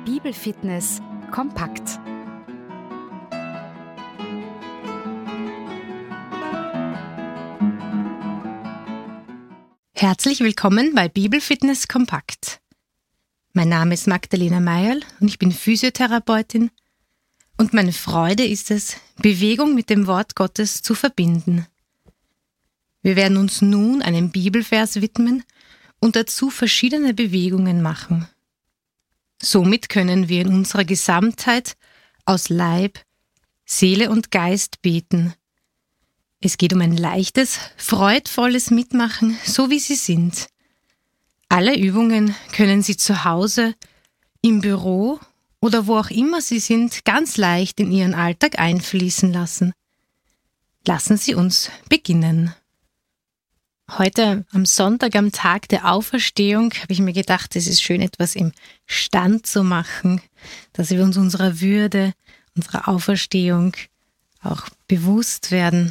Bibelfitness kompakt. Herzlich willkommen bei Bibelfitness kompakt. Mein Name ist Magdalena Meierl und ich bin Physiotherapeutin und meine Freude ist es, Bewegung mit dem Wort Gottes zu verbinden. Wir werden uns nun einem Bibelvers widmen und dazu verschiedene Bewegungen machen. Somit können wir in unserer Gesamtheit aus Leib, Seele und Geist beten. Es geht um ein leichtes, freudvolles Mitmachen, so wie Sie sind. Alle Übungen können Sie zu Hause, im Büro oder wo auch immer Sie sind, ganz leicht in Ihren Alltag einfließen lassen. Lassen Sie uns beginnen. Heute am Sonntag, am Tag der Auferstehung, habe ich mir gedacht, es ist schön, etwas im Stand zu machen, dass wir uns unserer Würde, unserer Auferstehung auch bewusst werden.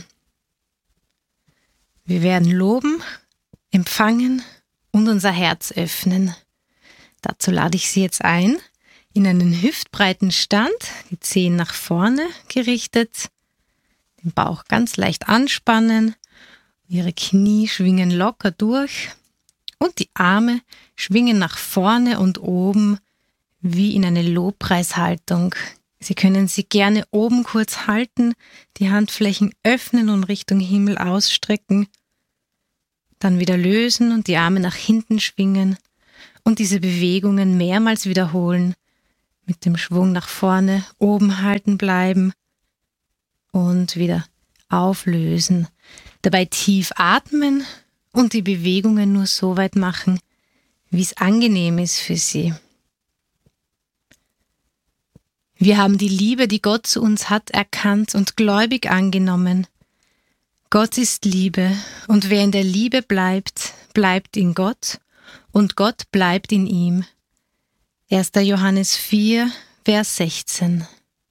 Wir werden loben, empfangen und unser Herz öffnen. Dazu lade ich Sie jetzt ein, in einen hüftbreiten Stand, die Zehen nach vorne gerichtet, den Bauch ganz leicht anspannen, Ihre Knie schwingen locker durch und die Arme schwingen nach vorne und oben wie in eine Lobpreishaltung. Sie können sie gerne oben kurz halten, die Handflächen öffnen und Richtung Himmel ausstrecken, dann wieder lösen und die Arme nach hinten schwingen und diese Bewegungen mehrmals wiederholen, mit dem Schwung nach vorne, oben halten bleiben und wieder auflösen. Dabei tief atmen und die Bewegungen nur so weit machen, wie es angenehm ist für Sie. Wir haben die Liebe, die Gott zu uns hat, erkannt und gläubig angenommen. Gott ist Liebe und wer in der Liebe bleibt, bleibt in Gott und Gott bleibt in ihm. 1. Johannes 4, Vers 16.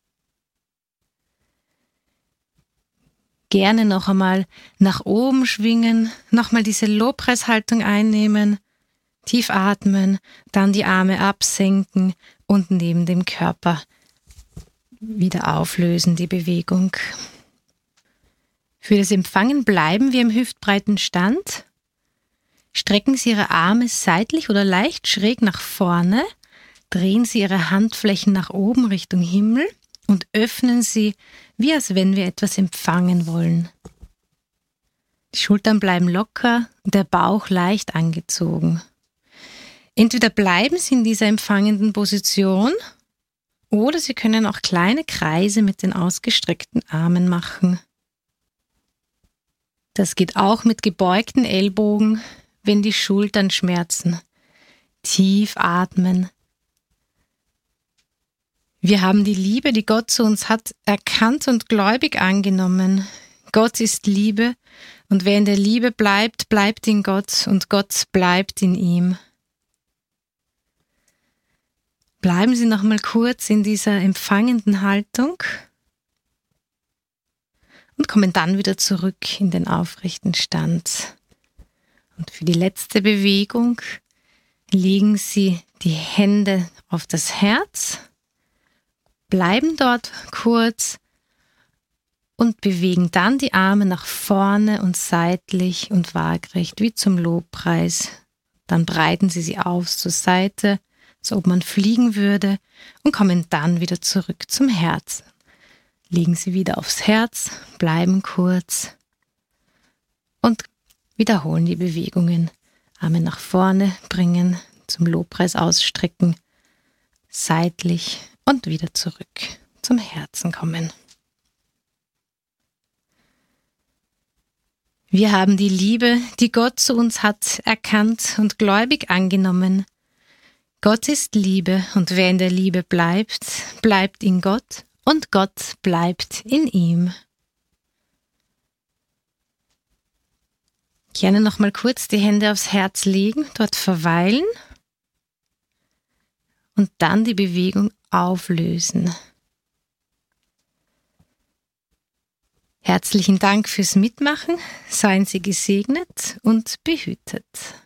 Gerne noch einmal nach oben schwingen, nochmal diese Lobpreishaltung einnehmen, tief atmen, dann die Arme absenken und neben dem Körper wieder auflösen, die Bewegung. Für das Empfangen bleiben wir im hüftbreiten Stand. Strecken Sie Ihre Arme seitlich oder leicht schräg nach vorne, drehen Sie Ihre Handflächen nach oben Richtung Himmel und öffnen Sie, wie als wenn wir etwas empfangen wollen. Die Schultern bleiben locker und der Bauch leicht angezogen. Entweder bleiben Sie in dieser empfangenden Position oder Sie können auch kleine Kreise mit den ausgestreckten Armen machen. Das geht auch mit gebeugten Ellbogen, wenn die Schultern schmerzen. Tief atmen. Wir haben die Liebe, die Gott zu uns hat, erkannt und gläubig angenommen. Gott ist Liebe und wer in der Liebe bleibt, bleibt in Gott und Gott bleibt in ihm. Bleiben Sie noch mal kurz in dieser empfangenden Haltung und kommen dann wieder zurück in den aufrechten Stand. Und für die letzte Bewegung legen Sie die Hände auf das Herz, bleiben dort kurz und bewegen dann die Arme nach vorne und seitlich und waagrecht wie zum Lobpreis. Dann breiten Sie sie aus zur Seite, so ob man fliegen würde und kommen dann wieder zurück zum Herzen. Legen Sie wieder aufs Herz, bleiben kurz und wiederholen die Bewegungen. Arme nach vorne bringen, zum Lobpreis ausstrecken, seitlich und wieder zurück zum Herzen kommen. Wir haben die Liebe, die Gott zu uns hat, erkannt und gläubig angenommen. Gott ist Liebe und wer in der Liebe bleibt, bleibt in Gott und Gott bleibt in ihm. Gerne noch mal kurz die Hände aufs Herz legen, dort verweilen und dann die Bewegung auflösen. Herzlichen Dank fürs Mitmachen, seien Sie gesegnet und behütet.